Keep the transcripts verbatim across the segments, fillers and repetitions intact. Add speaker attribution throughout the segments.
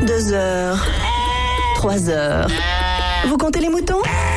Speaker 1: Deux heures. Trois heures. Vous comptez les moutons ?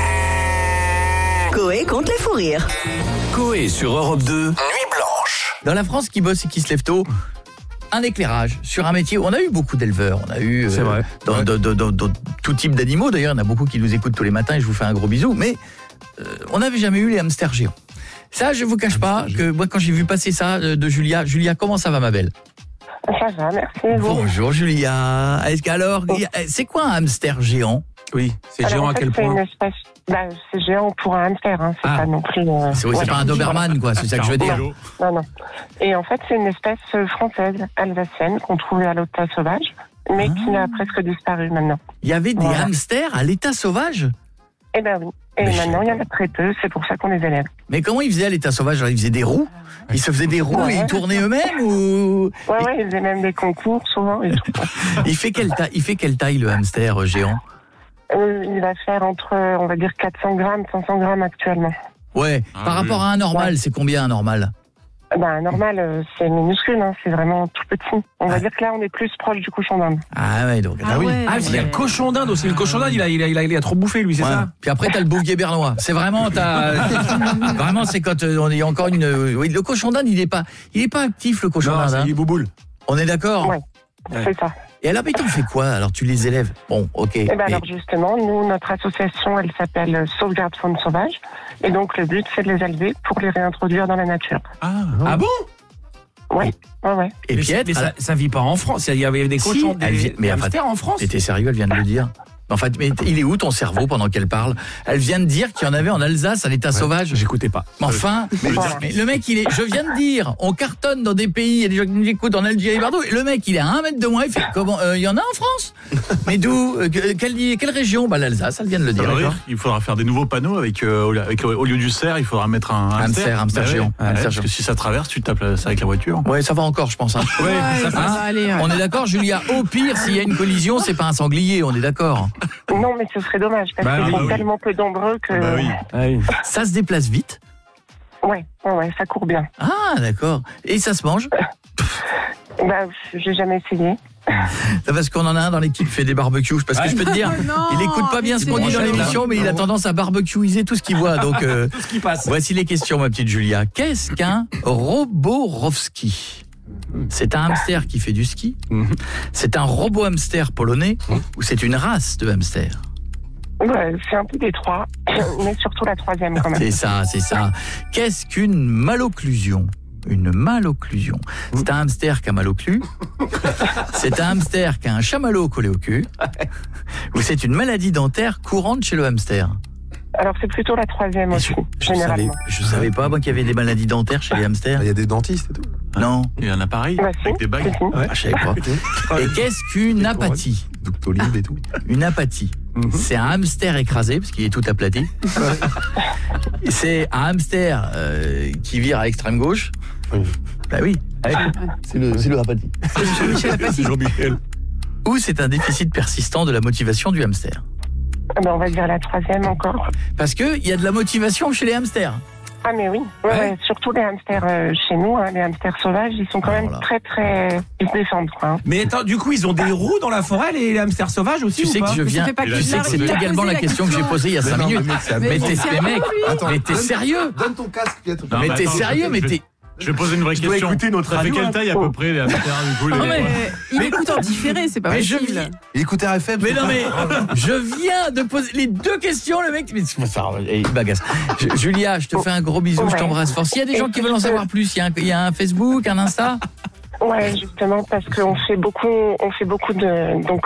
Speaker 1: Coé compte les fous rires.
Speaker 2: Coé sur Europe deux, Nuit Blanche.
Speaker 3: Dans la France qui bosse et qui se lève tôt, un éclairage sur un métier. On a eu beaucoup d'éleveurs, on a eu
Speaker 4: C'est
Speaker 3: euh,
Speaker 4: vrai.
Speaker 3: Dans,
Speaker 4: Ouais.
Speaker 3: dans, dans, dans, dans tout type d'animaux. D'ailleurs, il y en a beaucoup qui nous écoutent tous les matins et je vous fais un gros bisou. Mais euh, on n'avait jamais eu les hamsters géants. Ça, je vous cache pas que moi, quand j'ai vu passer ça euh, de Julia, Julia, comment ça va, ma belle ?
Speaker 5: Ça va, merci. et vous
Speaker 3: Bonjour Julia. Est-ce qu'alors, il y a- c'est quoi un hamster géant ?
Speaker 4: Oui, c'est
Speaker 5: Alors,
Speaker 4: géant
Speaker 5: en
Speaker 4: à
Speaker 5: fait,
Speaker 4: quel
Speaker 5: c'est une
Speaker 4: point
Speaker 5: espèce... bah, c'est géant pour un hamster, hein. C'est
Speaker 4: Ah.
Speaker 5: pas non plus... euh,
Speaker 3: C'est, oui, c'est
Speaker 5: voilà.
Speaker 3: pas un Doberman, quoi. C'est ça que je veux dire.
Speaker 5: Non, non. Et en fait, c'est une espèce française, alsacienne, qu'on trouvait à l'état sauvage, mais
Speaker 3: Ah.
Speaker 5: qui a presque disparu maintenant.
Speaker 3: Il y avait des
Speaker 5: Voilà.
Speaker 3: hamsters à l'état sauvage ?
Speaker 5: Eh ben oui. Et
Speaker 3: Mais
Speaker 5: maintenant,
Speaker 3: je-
Speaker 5: il y en a très peu, c'est pour ça qu'on les élève.
Speaker 3: Mais comment ils faisaient à l'état sauvage ? Alors, ils faisaient des roues ? Ils se faisaient des roues et ils tournaient eux-mêmes ou
Speaker 5: Ouais, ouais, ils faisaient même des concours, souvent, et tout.
Speaker 3: il fait quelle taille, il fait quelle taille le hamster euh, géant ?
Speaker 5: Euh, il va faire entre, on va dire, quatre cents grammes, cinq cents grammes actuellement.
Speaker 3: Ouais,
Speaker 2: Ah
Speaker 3: par
Speaker 2: oui.
Speaker 3: rapport à un normal,
Speaker 5: Ouais.
Speaker 3: c'est combien un normal ?
Speaker 5: Ben, normal, euh, c'est minuscule, hein, c'est vraiment tout petit. On va
Speaker 3: Ah.
Speaker 5: dire que là, on est plus proche du cochon d'Inde.
Speaker 3: Ah ouais, donc
Speaker 6: Ah
Speaker 3: oui.
Speaker 6: ouais.
Speaker 4: Ah, il y a le cochon d'Inde aussi. Le cochon d'Inde, il a, il a, il a, il a trop bouffé, lui, c'est
Speaker 3: Ouais.
Speaker 4: ça?
Speaker 3: Puis après t'as le bouvier bernois. C'est vraiment t'as vraiment c'est quand euh, on est encore une oui, le cochon d'Inde, il est pas il est pas actif le cochon
Speaker 4: Non,
Speaker 3: d'Inde.
Speaker 4: c'est
Speaker 3: hein.
Speaker 4: il bouboule.
Speaker 3: On est d'accord ?
Speaker 5: Ouais.
Speaker 4: Ouais.
Speaker 5: C'est ça.
Speaker 3: Et alors mais t'en fais quoi ? Alors tu les élèves ? Bon, OK.
Speaker 5: Eh ben
Speaker 3: Mais-
Speaker 5: alors justement, nous, notre association, elle s'appelle Sauvegarde Faune Sauvage. Et donc, le but, c'est de les élever pour les réintroduire dans la nature.
Speaker 4: Ah, ah bon?
Speaker 5: Ouais, ouais, ouais.
Speaker 3: et
Speaker 4: mais
Speaker 3: puis
Speaker 4: mais ça, ça vit pas en France. Il y avait des
Speaker 3: Si,
Speaker 4: cochons,
Speaker 3: elle
Speaker 4: des,
Speaker 3: vit- mais
Speaker 4: des
Speaker 3: enfin,
Speaker 4: hamsters en France.
Speaker 3: Mais t'es sérieux, elle vient de le dire. En fait, mais il est où ton cerveau pendant qu'elle parle ? Elle vient de dire qu'il y en avait en Alsace à l'état sauvage.
Speaker 4: J'écoutais pas.
Speaker 3: Mais enfin, mais,
Speaker 5: Voilà.
Speaker 3: mais le mec, il est. Je viens de dire, on cartonne dans des pays, il y a des gens qui nous écoutent en Algérie, partout. Et le mec, il est à un mètre de moi. Il fait comment euh, il y en a en France ? Mais d'où euh, que- quelle, quelle région ? Bah l'Alsace, elle vient de le
Speaker 7: Ça
Speaker 3: dire.
Speaker 7: va rire.
Speaker 3: d'accord.
Speaker 7: Il faudra faire des nouveaux panneaux avec, euh, au, avec euh, au lieu du cerf, il faudra mettre un
Speaker 3: Hamster,
Speaker 7: hamster.
Speaker 3: hamster
Speaker 7: Bah ouais.
Speaker 3: géant.
Speaker 7: Ouais,
Speaker 3: Hamster
Speaker 7: parce
Speaker 3: géant.
Speaker 7: que si ça traverse, tu tapes la- ça avec la voiture.
Speaker 3: Ouais, ça va encore, je pense. Hein.
Speaker 6: Ouais, ça,
Speaker 3: Hein
Speaker 6: va aller. Ouais.
Speaker 3: On est d'accord, Julia. Au pire, s'il y a une collision, c'est pas un sanglier. On est d'accord.
Speaker 5: Non, mais ce serait dommage, parce
Speaker 4: Bah
Speaker 5: qu'ils
Speaker 4: oui,
Speaker 5: sont
Speaker 7: bah oui.
Speaker 5: tellement peu nombreux que...
Speaker 7: Bah oui.
Speaker 4: Ah oui.
Speaker 3: Ça se déplace vite.
Speaker 5: Ouais, ouais, ouais, ça court bien.
Speaker 3: Ah, d'accord. Et ça se mange ?
Speaker 5: Bah, j'ai jamais essayé.
Speaker 3: C'est parce qu'on en a un dans l'équipe qui fait des barbecues. Parce que je peux te dire,
Speaker 6: Oh non,
Speaker 3: il écoute pas bien ce qu'on dit dans
Speaker 6: arrêtez.
Speaker 3: l'émission, mais il a tendance à barbecuiser tout ce qu'il voit. Donc, euh,
Speaker 4: Tout ce qui passe.
Speaker 3: voici les questions, ma petite Julia. Qu'est-ce qu'un Roborowski ? C'est un hamster qui fait du ski ?
Speaker 4: Mhm.
Speaker 3: C'est un robot hamster polonais ? Ou c'est une race de hamster ?
Speaker 5: Ouais, c'est un peu des trois, mais surtout la troisième quand même.
Speaker 3: C'est ça, c'est ça. Qu'est-ce qu'une malocclusion ? Une malocclusion. C'est un hamster qui a mal au cul. C'est un hamster qui a un chamallow collé au cul. Ou c'est une maladie dentaire courante chez le hamster.
Speaker 5: Alors, c'est plutôt la troisième
Speaker 3: Et
Speaker 5: aussi,
Speaker 3: je, je savais,
Speaker 5: généralement.
Speaker 3: je savais pas moi qu'il y avait des maladies dentaires chez les hamsters.
Speaker 8: Il y a des dentistes et tout.
Speaker 3: Non,
Speaker 7: Il y en a pareil,
Speaker 5: Bah, si,
Speaker 7: avec des bagues.
Speaker 5: si, si.
Speaker 3: ah, je savais pas. Et qu'est-ce qu'une apathie ?
Speaker 8: Doctolib et tout.
Speaker 3: Une apathie. C'est un hamster écrasé parce qu'il est tout aplati. C'est un hamster euh, qui vire à l'extrême gauche.
Speaker 8: Oui.
Speaker 3: Bah oui. C'est le, c'est le apathie.
Speaker 7: Jean-Michel.
Speaker 3: Ou c'est un déficit persistant de la motivation du hamster.
Speaker 5: Ah ben, on va dire la troisième encore.
Speaker 3: Parce que il y a de la motivation chez les hamsters.
Speaker 5: Ah mais oui, ouais,
Speaker 3: Ouais.
Speaker 5: ouais, surtout les hamsters euh, chez nous, hein, les hamsters sauvages, ils sont quand
Speaker 3: Oh
Speaker 5: même
Speaker 3: là.
Speaker 5: très très... Ils se défendent, quoi. Hein.
Speaker 4: Mais attends, du coup, ils ont des roues dans la forêt, les, les hamsters sauvages aussi
Speaker 3: Tu
Speaker 4: ou
Speaker 3: sais
Speaker 4: pas?
Speaker 3: que je
Speaker 6: Mais ça
Speaker 3: viens.
Speaker 6: fait pas
Speaker 7: Tu
Speaker 3: Tu
Speaker 6: que
Speaker 3: sais
Speaker 6: il
Speaker 3: que
Speaker 6: a-
Speaker 3: c'est
Speaker 6: il a
Speaker 3: également
Speaker 6: posé
Speaker 3: la question que j'ai posée il y a
Speaker 8: Mais
Speaker 3: cinq
Speaker 8: non,
Speaker 3: minutes.
Speaker 8: mais mec, c'est
Speaker 6: Mais
Speaker 3: Mais
Speaker 8: abusé.
Speaker 3: t'es
Speaker 6: c'est
Speaker 3: mais mec,
Speaker 6: lui.
Speaker 8: Attends,
Speaker 3: mais t'es
Speaker 8: donne-
Speaker 3: sérieux
Speaker 8: Donne ton casque, bientôt.
Speaker 7: Non,
Speaker 3: Mais
Speaker 7: mais
Speaker 3: t'es
Speaker 7: attends,
Speaker 3: sérieux
Speaker 7: je-
Speaker 3: Mais
Speaker 7: je-
Speaker 3: t'es.
Speaker 7: Je vais poser une vraie
Speaker 4: Je dois
Speaker 7: question.
Speaker 4: écouter notre
Speaker 7: Ça fait
Speaker 4: radio,
Speaker 7: quelle
Speaker 4: hein.
Speaker 7: taille à peu près les hamsters du coup les...
Speaker 3: Non, mais-
Speaker 6: Euh, Il écoute en différé, c'est pas
Speaker 3: Mais je
Speaker 6: facile.
Speaker 3: viens-
Speaker 8: Il écoute R F M.
Speaker 3: Mais
Speaker 8: c'est
Speaker 3: non
Speaker 8: pas-
Speaker 3: mais je viens de poser les deux questions le mec mais enfin, il m'agace. Je- Julia, je te fais un gros bisou, je
Speaker 5: Ouais.
Speaker 3: t'embrasse fort. S'il y a des gens qui veulent en savoir plus, il y a un, il y a un Facebook, un Insta.
Speaker 5: Ouais, justement, parce qu'on fait beaucoup, on fait beaucoup de, donc